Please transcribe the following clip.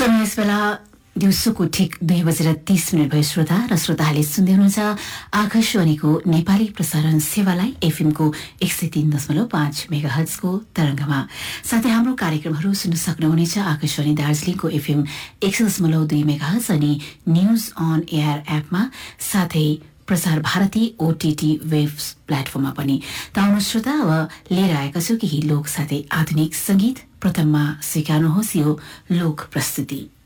समय यस बेला दिउँसोको ठिक 2:30 भयो श्रोता र श्रोताहरूले सुन्दै हुनुहुन्छ आकाशवाणीको नेपाली प्रसारण सेवालाई एफएमको 103.5 मेगाहर्ट्जको तरंगमा। साथै हाम्रो कार्यक्रमहरू सुन्न सक्नुहुनेछ आकाशवाणी दार्जिलिङको एफएम 100.2 मेगाहर्ट्ज अनि न्यूज अन एयर एपमा, साथै प्रसार भारती ओटीटी वेब प्लेटफर्ममा पनि। ताउनु श्रोता, अब लिएर आएका छौं केही लोक साथै आधुनिक संगीत। प्रथममा स्वीकार्नुहोस् यो लोक प्रस्तुति।